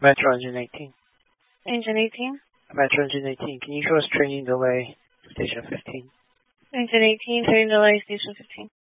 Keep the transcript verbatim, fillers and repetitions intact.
Metro Engine eighteen. Engine eighteen. Metro Engine eighteen, can you show us training delay, Station fifteen? Engine eighteen, training delay, Station fifteen.